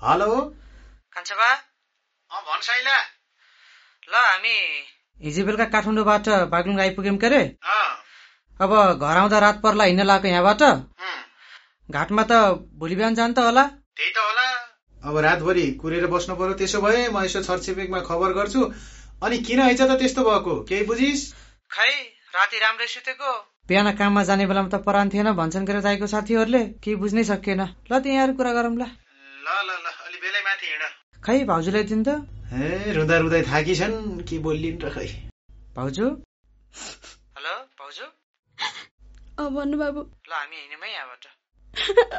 Hello कान्छबा। भन साइला। ल हामी हिजो बेलुका काठमाडौँबाट बागलुङ आइपुग्यौं के अरे। अब घर आउँदा रात पर्ला हिँड्न लागेको यहाँबाट। घाटमा त भोलि बिहान जान्छ होला। त्यही त होला। अब रातभरि कुरेर बस्नु पर्यो। त्यसो भए म यसो छरछिमेकमा खबर गर्छु। अनि किन हैछ त त्यस्तो भएको, केही बुझिस्? खै राति राम्रै सुतेको, बिहान काममा जाने बेलामा त परान थिएन भन्छन् के दाइको साथीहरूले। केही बुझ्नै सकिएन। ल त्यहाँ कुरा गरौँला। ल ल ल अलि बेलै माथि हिँड। खै भाउजूलाई दिन त रुँदा रुँदै थाकी छन्, के बोलिन् र खै। भाउजू। हेलो भाउजू। भन्नु बाबु। ल हामी हिँड्यौँ है यहाँबाट।